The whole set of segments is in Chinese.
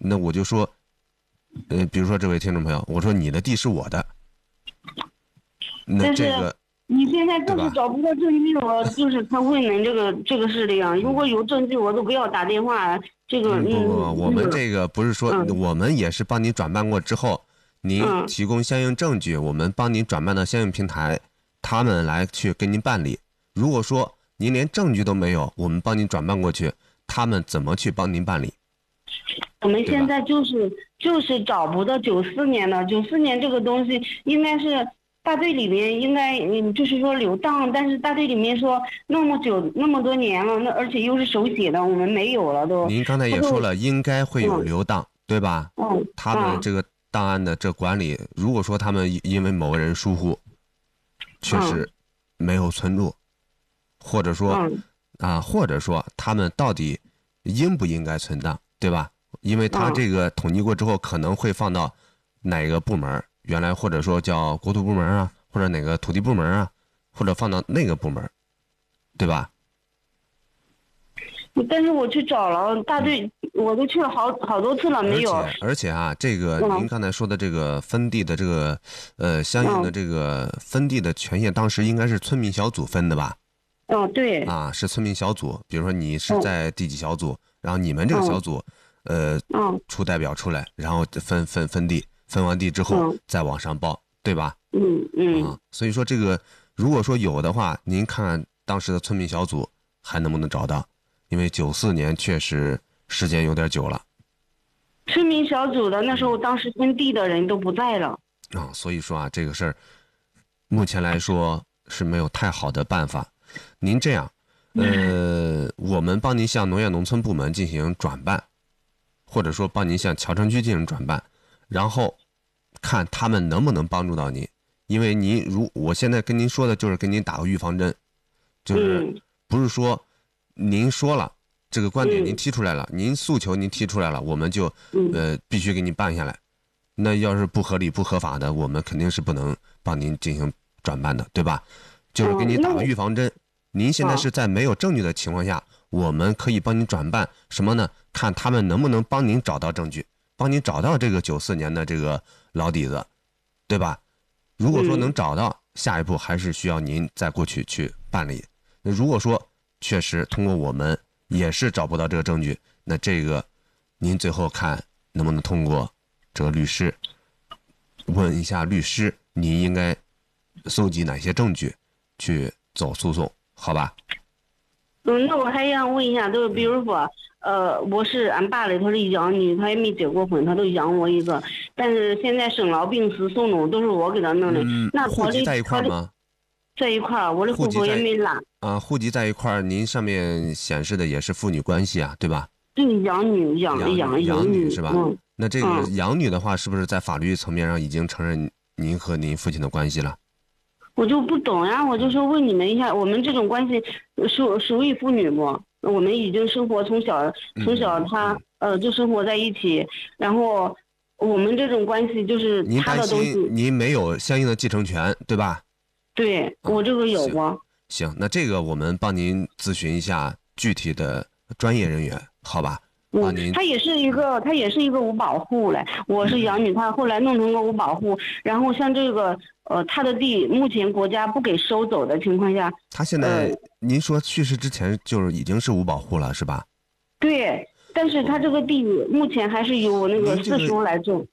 那我就说，比如说这位听众朋友，我说你的地是我的，那这个你现在就是找不到证据，我就是他问您这个事情，如果有证据，我都不要打电话。这个不，我们这个不是说，我们也是帮你转办过之后，您提供相应证据，我们帮您转办到相应平台，他们来去跟您办理。如果说您连证据都没有，我们帮您转办过去，他们怎么去帮您办理？ 我们现在就是找不到94年的94年这个东西，应该是大队里面应该就是说留档，但是大队里面说那么久那么多年了，那而且又是手写的，我们没有了都。 您刚才也说了，应该会有留档，对吧？他们这个档案的这管理，如果说他们因为某个人疏忽，确实没有存入，或者说他们到底应不应该存档，对吧？因为他这个统计过之后，可能会放到哪个部门，原来或者说叫国土部门啊，或者哪个土地部门啊，或者放到那个部门，对吧？ 但是我去找了大队，我都去了好多次了，没有。 而且啊，这个您刚才说的这个分地的这个相应的这个分地的权限，当时应该是村民小组分的吧？ 对。 啊，是村民小组，比如说你是在第几小组，然后你们这个小组出代表出来，然后分地，分完地之后再往上报，对吧？所以说这个如果说有的话，您看看当时的村民小组还能不能找到？因为94年确实时间有点久了。 村民小组的那时候，当时分地的人都不在了。 所以说啊，这个事儿目前来说是没有太好的办法。您这样，我们帮您向农业农村部门进行转办，或者说帮您向侨城区进行转办，然后看他们能不能帮助到您。因为我现在跟您说的就是给您打个预防针，就是不是说您说了这个观点您提出来了，您诉求您提出来了，我们就必须给您办下来。那要是不合理不合法的，我们肯定是不能帮您进行转办的，对吧？就是给您打个预防针。您现在是在没有证据的情况下，我们可以帮您转办什么呢？看他们能不能帮您找到证据，帮您找到这个94年的这个老底子，对吧？如果说能找到，下一步还是需要您再过去办理。那如果说确实通过我们也是找不到这个证据，那这个您最后看能不能通过这个律师问一下律师，您应该搜集哪些证据去走诉讼，好吧？ 那我还想问一下，比如说，我是俺爸里头的养女，他也没结过婚，他都养我一个，但是现在生老病死送终都是我给他弄的。那户籍在一块吗？ 在一块，我的户口也没拉。 户籍在一块，您上面显示的也是父女关系啊，对吧？ 对，养女是吧？那这个养女的话，是不是在法律层面上已经承认您和您父亲的关系了？ 我就不懂呀，我就说问你们一下，我们这种关系属于父女不？我们已经生活从小他就生活在一起，然后我们这种关系就是他的东西。 您没有相应的继承权，对吧？ 对，我这个有过。 行，那这个我们帮您咨询一下具体的专业人员，好吧？ 他也是一个无保户嘞，我是养女，他后来弄成个无保户，然后像这个他的地目前国家不给收走的情况下， 他现在您说去世之前就是已经是无保户了，是吧？ 对，但是他这个地目前还是由那个四叔来种。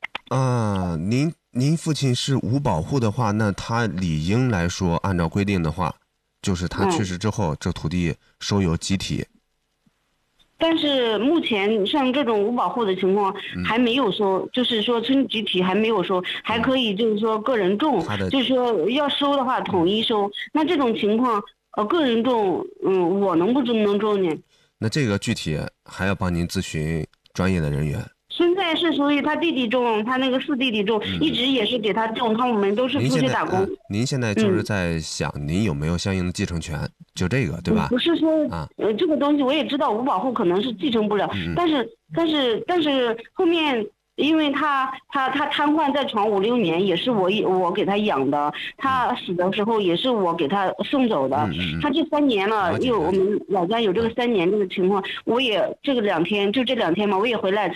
您父亲是无保户的话，那他理应来说，按照规定的话，就是他去世之后，这土地收由集体。 但是目前像这种无保户的情况还没有收，就是说村集体还没有收，还可以就是说个人种，就是说要收的话统一收。那这种情况，个人种，我能不能种呢？ 那这个具体还要帮您咨询专业的人员。 现在是属于他弟弟种，他那个四弟弟种，一直也是给他种，我们都是出去打工。 您现在就是在想，您有没有相应的继承权？就这个，对吧？ 不是说这个东西我也知道，无保户可能是继承不了，但是后面。因为他瘫痪在床5-6年，也是我给他养的。他死的时候也是我给他送走的。他这3年了，我们老家有这个3年这个情况，我也这2天嘛，我也回来